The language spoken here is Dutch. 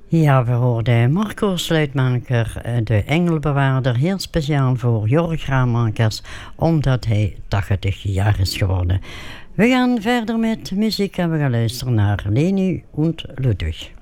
Ja, we hoorden Marco Sluitmaker, de Engelbewaarder, heel speciaal voor Jorg Ramakers, omdat hij 80 jaar is geworden. We gaan verder met muziek en we gaan luisteren naar Leni und Ludwig.